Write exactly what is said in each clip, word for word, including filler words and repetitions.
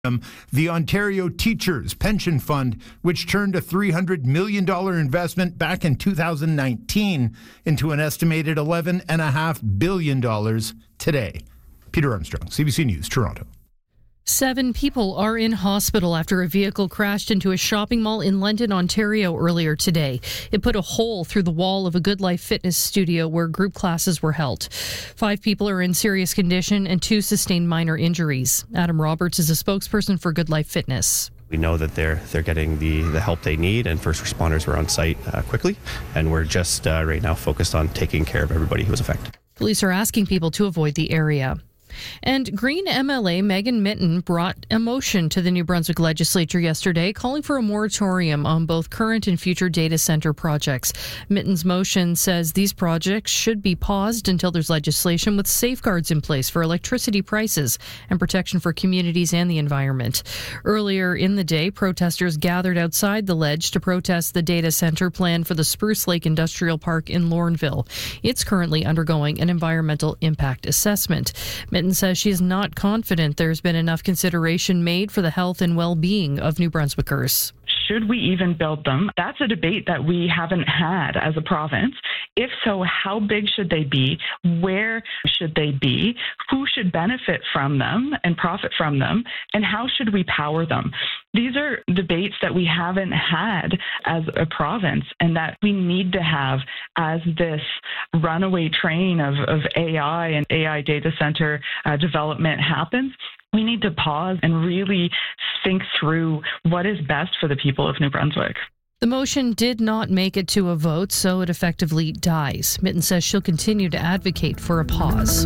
The Ontario Teachers Pension Fund, which turned a three hundred million dollars investment back in two thousand nineteen into an estimated eleven point five billion dollars today. Peter Armstrong, C B C News, Toronto. Seven people are in hospital after a vehicle crashed into a shopping mall in London, Ontario earlier today. It put a hole through the wall of a Good Life fitness studio where group classes were held. Five people are in serious condition and two sustained minor injuries. Adam Roberts is a spokesperson for Good Life Fitness. We know that they're they're getting the, the help they need, and first responders were on site uh, quickly, and we're just uh, right now focused on taking care of everybody who was affected. Police are asking people to avoid the area. And Green M L A Megan Mitton brought a motion to the New Brunswick legislature yesterday calling for a moratorium on both current and future data center projects. Mitton's motion says these projects should be paused until there's legislation with safeguards in place for electricity prices and protection for communities and the environment. Earlier in the day, protesters gathered outside the ledge to protest the data center plan for the Spruce Lake Industrial Park in Lornville. It's currently undergoing an environmental impact assessment. Mitton says she is not confident there's been enough consideration made for the health and well-being of New Brunswickers. Should we even build them? That's a debate that we haven't had as a province. If so, how big should they be? Where should they be? Who should benefit from them and profit from them? And how should we power them? These are debates that we haven't had as a province and that we need to have as this runaway train of, of A I and A I data center uh, development happens. We need to pause and really think through what is best for the people of New Brunswick. The motion did not make it to a vote, so it effectively dies. Mitton says she'll continue to advocate for a pause.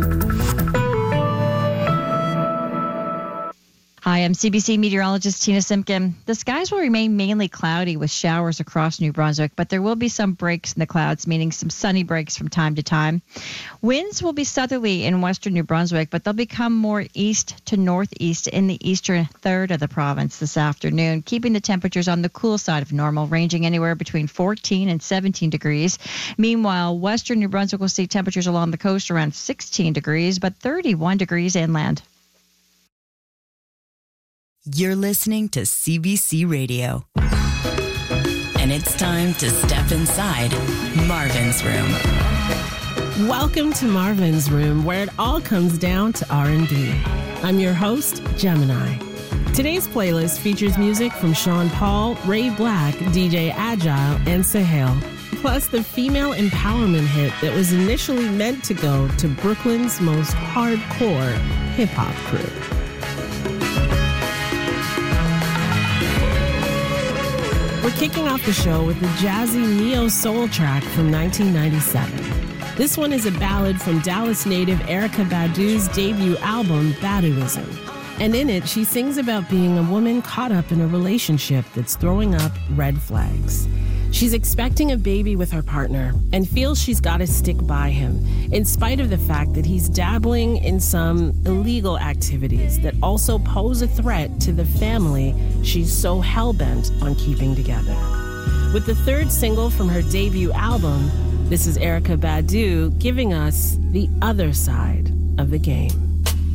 Hi, I'm C B C meteorologist Tina Simpkin. The skies will remain mainly cloudy with showers across New Brunswick, but there will be some breaks in the clouds, meaning some sunny breaks from time to time. Winds will be southerly in western New Brunswick, but they'll become more east to northeast in the eastern third of the province this afternoon, keeping the temperatures on the cool side of normal, ranging anywhere between fourteen and seventeen degrees. Meanwhile, western New Brunswick will see temperatures along the coast around sixteen degrees, but thirty-one degrees inland. You're listening to C B C Radio. And it's time to step inside Marvin's Room. Welcome to Marvin's Room, where it all comes down to R and B. I'm your host, Gemini. Today's playlist features music from Sean Paul, Ray Black, D J Agile, and Sahel. Plus the female empowerment hit that was initially meant to go to Brooklyn's most hardcore hip-hop crew. We're kicking off the show with the jazzy neo-soul track from nineteen ninety-seven. This one is a ballad from Dallas native Erykah Badu's debut album, Baduizm. And in it, she sings about being a woman caught up in a relationship that's throwing up red flags. She's expecting a baby with her partner and feels she's got to stick by him, in spite of the fact that he's dabbling in some illegal activities that also pose a threat to the family she's so hell-bent on keeping together. With the third single from her debut album, this is Erykah Badu giving us the other side of the game.